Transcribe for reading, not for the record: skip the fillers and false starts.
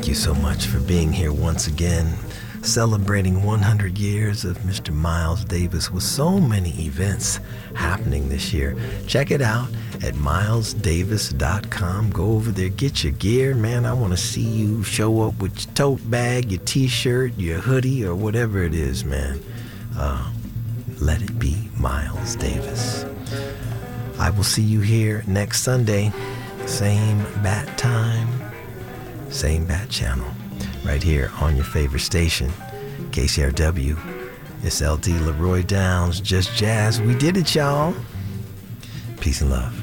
Thank you so much for being here once again, celebrating 100 years of Mr. Miles Davis with so many events happening this year. Check it out at milesdavis.com. Go over there, get your gear. Man, I want to see you show up with your tote bag, your t-shirt, your hoodie, or whatever it is, man. Let it be Miles Davis. I will see you here next Sunday. Same bat time, same bat channel. Right here on your favorite station, KCRW. It's LD Leroy Downs, Just Jazz. We did it, y'all. Peace and love.